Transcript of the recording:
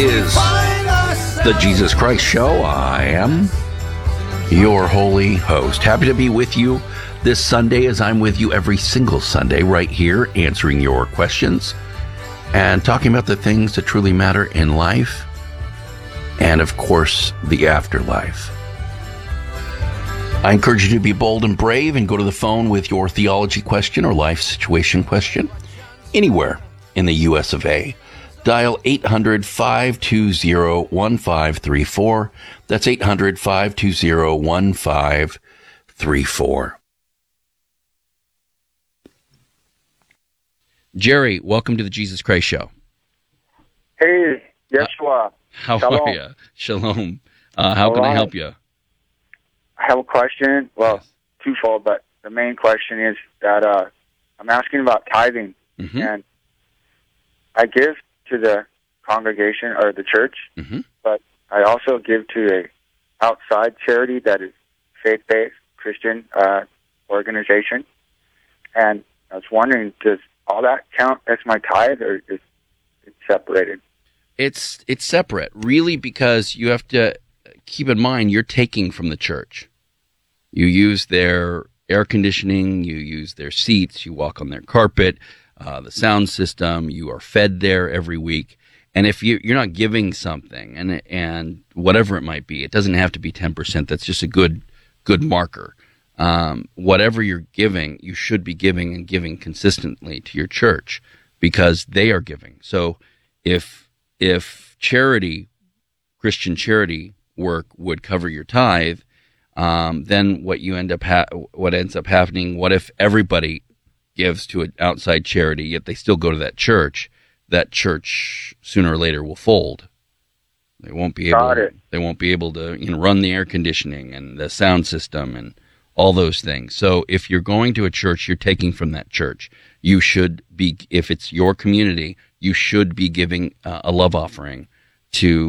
Is the Jesus Christ Show. I am your holy host. Happy to be with you this Sunday, as I'm with you every single Sunday right here, answering your questions and talking about the things that truly matter in life and, of course, the afterlife. I encourage you to be bold and brave and go to the phone with your theology question or life situation question anywhere in the U.S. of A. Dial 800-520-1534. That's 800-520-1534. Jerry, welcome to the Jesus Christ Show. Hey, Yeshua. How are you? Shalom. How can I help you? I have a question. Well, yes. Twofold, but the main question is that I'm asking about tithing. Mm-hmm. And I give to the congregation or the church, mm-hmm. but I also give to a outside charity that is faith-based Christian organization. And I was wondering, does all that count as my tithe, or is it separated? It's separate, really, because you have to keep in mind you're taking from the church. You use their air conditioning, you use their seats, you walk on their carpet, the sound system, you are fed there every week. And if you're not giving something, and whatever it might be, it doesn't have to be 10%. That's just a good marker. Whatever you're giving, you should be giving and giving consistently to your church because they are giving. So if charity, Christian charity work would cover your tithe, then what ends up happening? What if everybody gives to an outside charity, yet they still go to that church? That church sooner or later will fold. They won't be able. They won't be able to run the air conditioning and the sound system and all those things. So if you're going to a church, you're taking from that church. You should be, if it's your community, you should be giving a love offering to